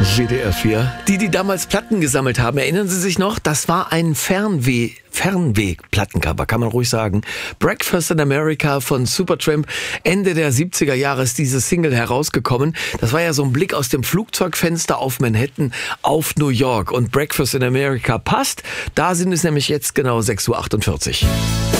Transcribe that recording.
WDR 4. Die damals Platten gesammelt haben, erinnern Sie sich noch? Das war ein Fernweh-Plattencover, kann man ruhig sagen. Breakfast in America von Supertramp. Ende der 70er Jahre ist diese Single herausgekommen. Das war ja so ein Blick aus dem Flugzeugfenster auf Manhattan, auf New York. Und Breakfast in America passt. Da sind es nämlich jetzt genau 6:48 Uhr.